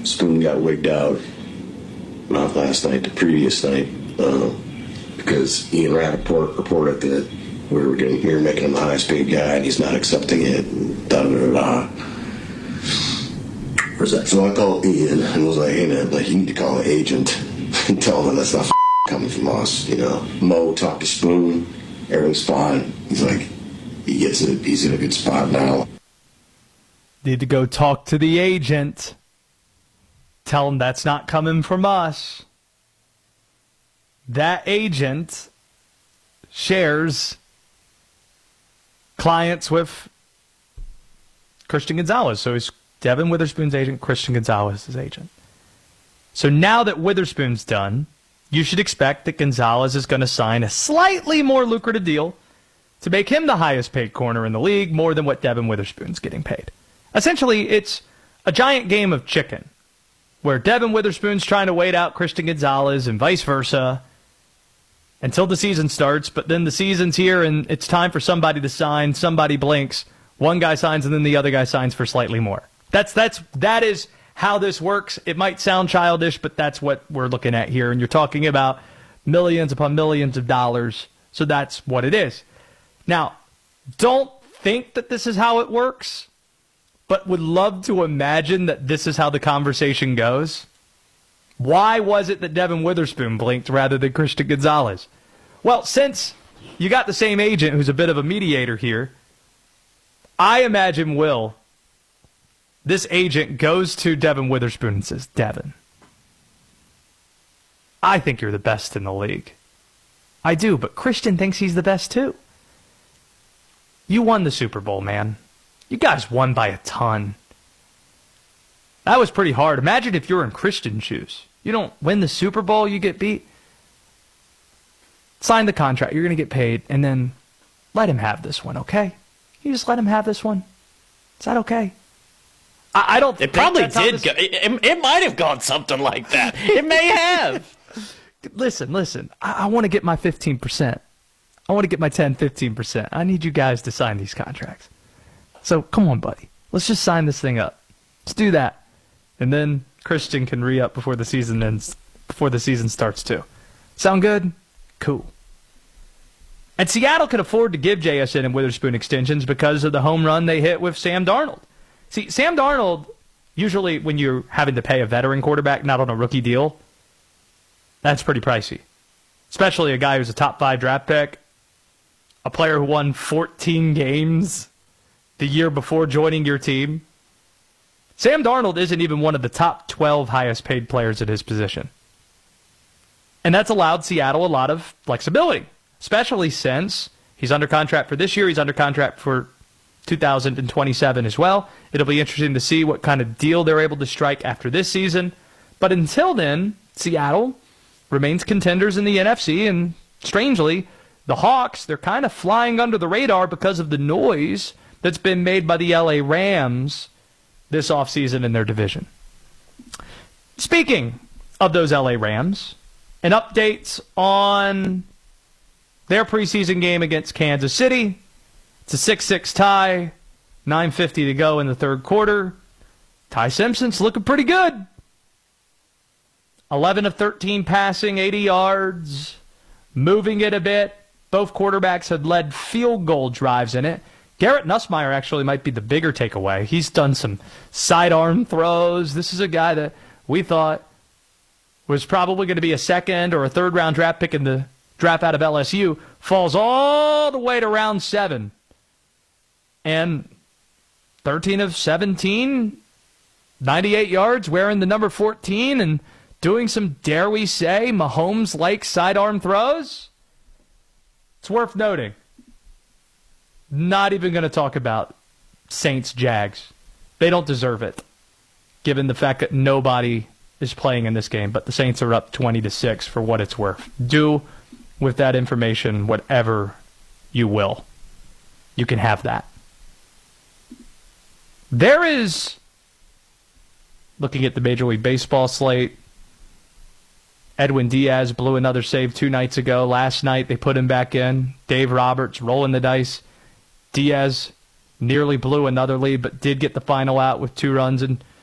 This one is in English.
Spoon got wigged out, not last night, the previous night, because Ian Rappaport reported that we were making him the highest paid guy and he's not accepting it, and da-da-da-da. So I called Ian and was like, hey man, like, you need to call an agent and tell them that's not coming from us, you know. Mo talked to Spoon, everything's fine. He's like, he's in a good spot now. Need to go talk to the agent. Tell him that's not coming from us. That agent shares clients with Christian Gonzalez. So he's Devin Witherspoon's agent, Christian Gonzalez's agent. So now that Witherspoon's done, you should expect that Gonzalez is going to sign a slightly more lucrative deal to make him the highest paid corner in the league, more than what Devin Witherspoon's getting paid. Essentially, it's a giant game of chicken, where Devin Witherspoon's trying to wait out Christian Gonzalez and vice versa until the season starts, but then the season's here and it's time for somebody to sign, somebody blinks, one guy signs and then the other guy signs for slightly more. That is how this works. It might sound childish, but that's what we're looking at here. And you're talking about millions upon millions of dollars. So that's what it is. Now, don't think that this is how it works, but would love to imagine that this is how the conversation goes. Why was it that Devin Witherspoon blinked rather than Christian Gonzalez? Well, since you got the same agent who's a bit of a mediator here, I imagine this agent goes to Devin Witherspoon and says, Devin, I think you're the best in the league. I do, but Christian thinks he's the best too. You won the Super Bowl, man. You guys won by a ton. That was pretty hard. Imagine if you're in Christian's shoes. You don't win the Super Bowl, you get beat. Sign the contract. You're going to get paid, and then let him have this one, okay? You just let him have this one. Is that okay? I don't think it probably did go. It might have gone something like that. It may have. Listen. I want to get my 15%. I want to get my 15%. I need you guys to sign these contracts. So come on, buddy. Let's just sign this thing up. Let's do that. And then Christian can re-up before the season ends, before the season starts too. Sound good? Cool. And Seattle can afford to give JSN and Witherspoon extensions because of the home run they hit with Sam Darnold. See, Sam Darnold, usually when you're having to pay a veteran quarterback, not on a rookie deal, that's pretty pricey. Especially a guy who's a top 5 draft pick, a player who won 14 games the year before joining your team. Sam Darnold isn't even one of the top 12 highest paid players at his position. And that's allowed Seattle a lot of flexibility, especially since he's under contract for this year. He's under contract for 2027 as well. It'll be interesting to see what kind of deal they're able to strike after this season. But until then, Seattle remains contenders in the NFC, and strangely, the Hawks, they're kind of flying under the radar because of the noise that's been made by the LA Rams this offseason in their division. Speaking of those LA Rams, an update on their preseason game against Kansas City. It's a 6-6 tie, 9:50 to go in the third quarter. Ty Simpson's looking pretty good. 11 of 13 passing, 80 yards, moving it a bit. Both quarterbacks had led field goal drives in it. Garrett Nussmeier actually might be the bigger takeaway. He's done some sidearm throws. This is a guy that we thought was probably going to be a second or a third round draft pick in the draft out of LSU. Falls all the way to round 7. And 13 of 17, 98 yards, wearing the number 14 and doing some, dare we say, Mahomes-like sidearm throws. It's worth noting. Not even going to talk about Saints-Jags. They don't deserve it, given the fact that nobody is playing in this game, but the Saints are up 20-6 for what it's worth. Do with that information whatever you will. You can have that. There is, looking at the Major League Baseball slate, Edwin Diaz blew another save 2 nights ago. Last night they put him back in. Dave Roberts rolling the dice. Diaz nearly blew another lead, but did get the final out with 2 runs and